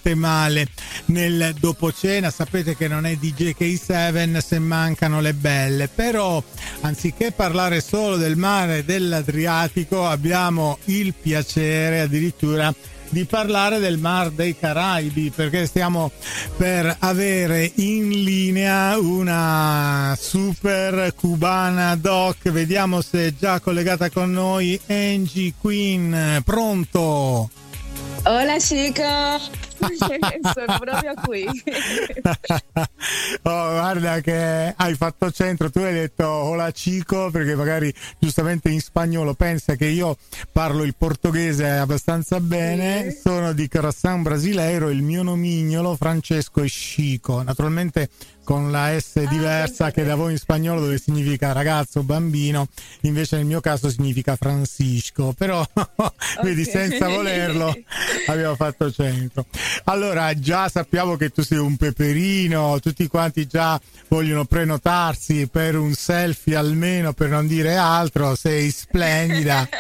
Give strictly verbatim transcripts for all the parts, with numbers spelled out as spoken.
niente male nel dopo cena. Sapete che non è D J K sette se mancano le belle, però anziché parlare solo del mare dell'Adriatico abbiamo il piacere addirittura di parlare del Mar dei Caraibi, perché stiamo per avere in linea una super cubana doc. Vediamo se è già collegata con noi Angie Queen. Pronto? Hola chicos, sono proprio qui. Oh, guarda che hai fatto centro, tu hai detto hola chico perché magari giustamente in spagnolo pensa che io parlo il portoghese abbastanza bene, sì. Sono di Coração Brasileiro, il mio nomignolo Francesco è Chico, naturalmente con la S diversa ah, che da voi in spagnolo dove significa ragazzo, bambino, invece nel mio caso significa Francisco, però okay. Vedi, senza volerlo abbiamo fatto centro. Allora, già sappiamo che tu sei un peperino, tutti quanti già vogliono prenotarsi per un selfie almeno, per non dire altro, sei splendida.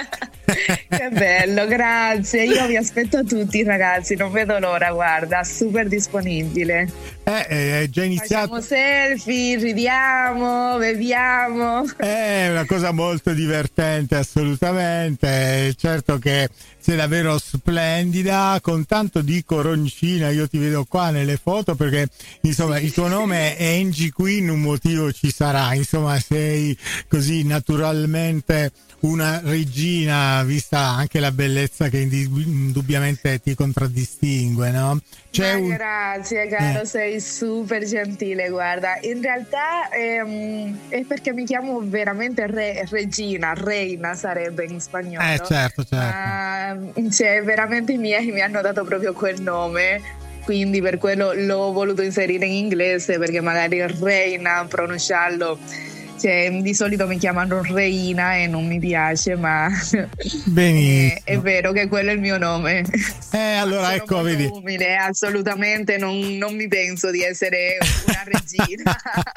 Che bello, grazie, io vi aspetto tutti ragazzi, non vedo l'ora, guarda, super disponibile. Eh, è già iniziato. Facciamo selfie, ridiamo, beviamo. È una cosa molto divertente, assolutamente. Certo che sei davvero splendida, con tanto di coroncina. Io ti vedo qua nelle foto perché insomma il tuo nome è Angie Queen, un motivo ci sarà. Insomma, sei così naturalmente una regina, vista anche la bellezza che indubbiamente ti contraddistingue, no? C'è un... Grazie caro, eh. sei super gentile, guarda, in realtà ehm, è perché mi chiamo veramente re, regina, reina sarebbe in spagnolo. Eh certo, certo. Uh, cioè veramente i miei mi hanno dato proprio quel nome, quindi per quello l'ho voluto inserire in inglese, perché magari reina, pronunciarlo... Cioè, di solito mi chiamano Reina e non mi piace, ma benissimo. È, è vero che quello è il mio nome. Eh, allora ecco, sono vedi. Umile, assolutamente non, non mi penso di essere una regina.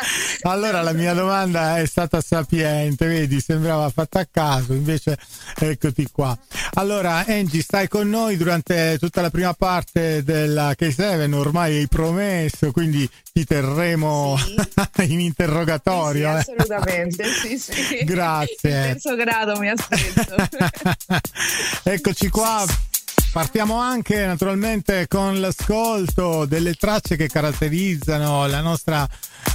Allora la mia domanda è stata sapiente, vedi, sembrava fatta a caso, invece eccoti qua. Allora Angie, stai con noi durante tutta la prima parte della K sette, ormai hai promesso, quindi ti terremo sì. in interrogatorio. Sì, sì, assolutamente, sì, sì. Grazie. In terzo grado mi aspetto. Eccoci qua. Partiamo anche naturalmente con l'ascolto delle tracce che caratterizzano la nostra